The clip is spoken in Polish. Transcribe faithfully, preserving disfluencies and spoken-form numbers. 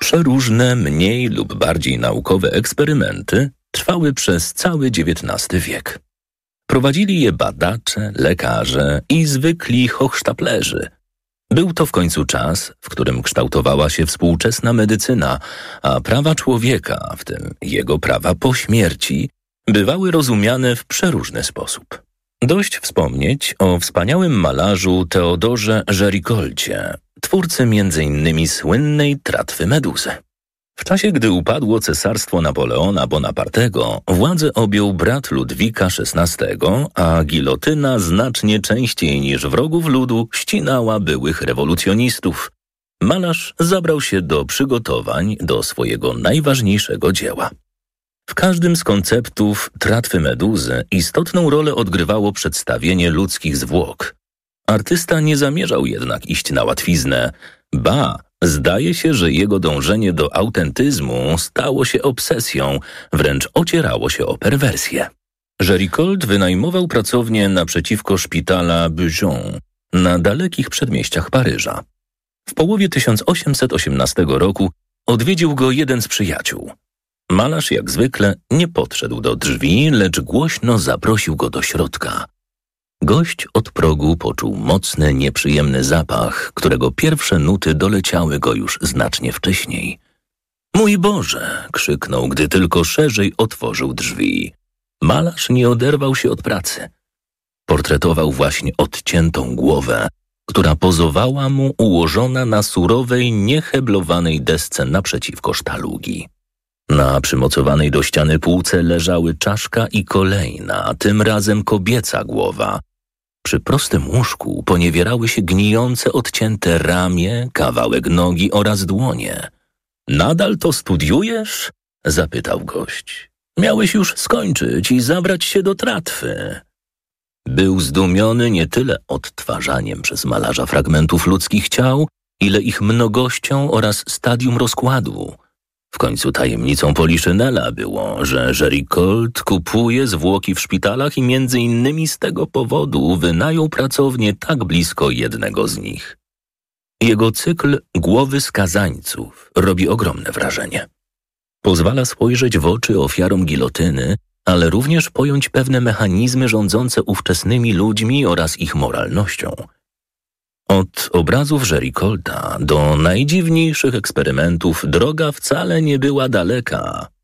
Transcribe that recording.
Przeróżne, mniej lub bardziej naukowe eksperymenty trwały przez cały dziewiętnasty wiek. Prowadzili je badacze, lekarze i zwykli hochsztaplerzy. Był to w końcu czas, w którym kształtowała się współczesna medycyna, a prawa człowieka, w tym jego prawa po śmierci, bywały rozumiane w przeróżny sposób. Dość wspomnieć o wspaniałym malarzu Teodorze Géricaulcie, twórcy między innymi słynnej tratwy Meduzy. W czasie, gdy upadło cesarstwo Napoleona Bonapartego, władzę objął brat Ludwika szesnastego, a gilotyna znacznie częściej niż wrogów ludu ścinała byłych rewolucjonistów. Malarz zabrał się do przygotowań do swojego najważniejszego dzieła. W każdym z konceptów tratwy Meduzy istotną rolę odgrywało przedstawienie ludzkich zwłok. Artysta nie zamierzał jednak iść na łatwiznę, ba, zdaje się, że jego dążenie do autentyzmu stało się obsesją, wręcz ocierało się o perwersję. Géricault wynajmował pracownię naprzeciwko szpitala Beaujon na dalekich przedmieściach Paryża. W połowie tysiąc osiemset osiemnastego roku odwiedził go jeden z przyjaciół. Malarz jak zwykle nie podszedł do drzwi, lecz głośno zaprosił go do środka. Gość od progu poczuł mocny, nieprzyjemny zapach, którego pierwsze nuty doleciały go już znacznie wcześniej. „Mój Boże!” krzyknął, gdy tylko szerzej otworzył drzwi. Malarz nie oderwał się od pracy. Portretował właśnie odciętą głowę, która pozowała mu ułożona na surowej, nieheblowanej desce naprzeciwko sztalugi. Na przymocowanej do ściany półce leżały czaszka i kolejna, tym razem kobieca głowa. Przy prostym łóżku poniewierały się gnijące, odcięte ramię, kawałek nogi oraz dłonie. „Nadal to studiujesz?” zapytał gość. „Miałeś już skończyć i zabrać się do tratwy.” Był zdumiony nie tyle odtwarzaniem przez malarza fragmentów ludzkich ciał, ile ich mnogością oraz stadium rozkładu. W końcu tajemnicą Poliszynela było, że Géricault kupuje zwłoki w szpitalach i między innymi z tego powodu wynajął pracownię tak blisko jednego z nich. Jego cykl Głowy skazańców robi ogromne wrażenie. Pozwala spojrzeć w oczy ofiarom gilotyny, ale również pojąć pewne mechanizmy rządzące ówczesnymi ludźmi oraz ich moralnością. Od obrazów Géricaulta do najdziwniejszych eksperymentów droga wcale nie była daleka.